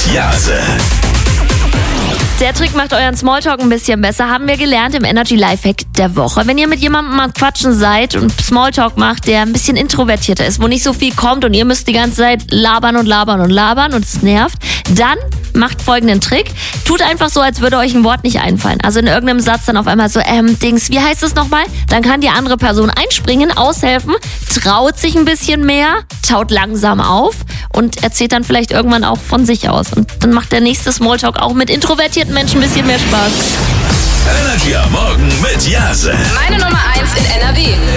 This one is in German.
Jase. Der Trick macht euren Smalltalk ein bisschen besser, haben wir gelernt im Energy Lifehack der Woche. Wenn ihr mit jemandem mal quatschen seid und Smalltalk macht, der ein bisschen introvertierter ist, wo nicht so viel kommt und ihr müsst die ganze Zeit labern und es nervt, dann macht folgenden Trick. Tut einfach so, als würde euch ein Wort nicht einfallen. Also in irgendeinem Satz dann auf einmal so, wie heißt es nochmal? Dann kann die andere Person einspringen, aushelfen, traut sich ein bisschen mehr, taut langsam auf und erzählt dann vielleicht irgendwann auch von sich aus. Und dann macht der nächste Smalltalk auch mit introvertierten Menschen ein bisschen mehr Spaß. Energy am Morgen mit Jase. Meine Nummer 1 in NRW.